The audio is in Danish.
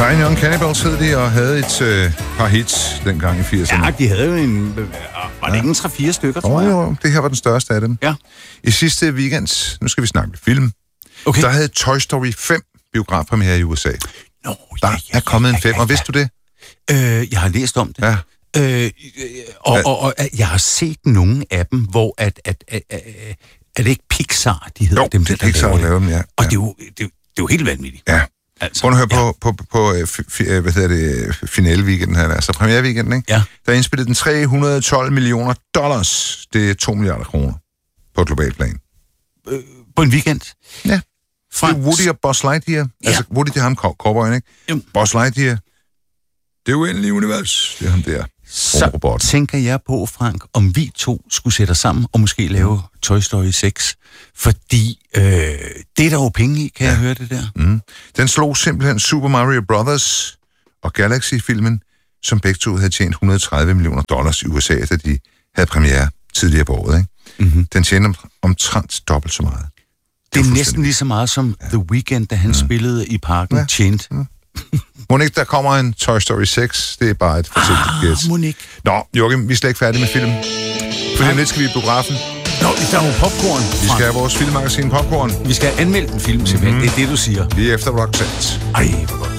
Fine Young Cannibals hed de, og havde et par hits dengang i 80'erne. Ja, de havde jo var det ikke 3-4 stykker, tror jeg? Jo, det her var den største af dem. Ja. I sidste weekend, nu skal vi snakke film, Okay. der havde Toy Story 5 biografpremiere i USA. Nå, Der er kommet en 5, og vidste du det? Jeg har læst om det. Ja. Og jeg har set nogle af dem, hvor er det ikke Pixar, de hedder Jo, dem, det er Pixar, der laver dem, ja. Og det er jo helt vanvittigt. Ja. Altså, Prøv at høre på finale-weekenden her, altså premiere-weekenden, ikke? Ja. Der er indspillet den $312 millioner. Det er 2 milliarder kroner på global plan. På en weekend? Ja. Det er Woody og Buzz Lightyear. Ja. Altså, Woody, det er ham, cowboyen, ikke? Jo. Buzz Lightyear, det uendelige univers. Det er ham der. Så tænker jeg på, Frank, om vi to skulle sætte os sammen og måske lave Toy Story 6. Fordi det er der jo penge i, kan jeg høre det der. Mm. Den slog simpelthen Super Mario Brothers og Galaxy-filmen, som begge to havde tjent $130 millioner i USA, da de havde premiere tidligere på året. Ikke? Mm-hmm. Den tjente omtrent dobbelt så meget. Det er næsten lige så meget som The Weeknd, da han spillede i parken, tjente. Monique, der kommer en Toy Story 6. Det er bare et forsigtigt gæt. Monique. Nå, Joachim, vi er slet ikke færdige med filmen. For lidt skal vi i biografen. Nå, der er jo popcorn. Vi skal have vores filmmagasin Popcorn. Vi skal anmelde en film, simpelthen. Det er det, du siger. Lige efter Roxette. Ej, hvor godt.